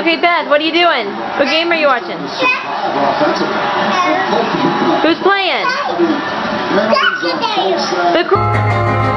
Okay, Beth, what are you doing? What game are you watching? Who's playing? Yesterday. The